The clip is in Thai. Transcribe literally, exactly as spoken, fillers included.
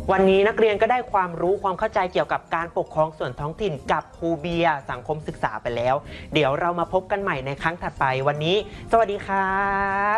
วันนี้นักเรียนก็ได้ความรู้ความเข้าใจเกี่ยวกับการปกครองส่วนท้องถิ่นกับครูเบียร์สังคมศึกษาไปแล้วเดี๋ยวเรามาพบกันใหม่ในครั้งถัดไปวันนี้สวัสดีครับ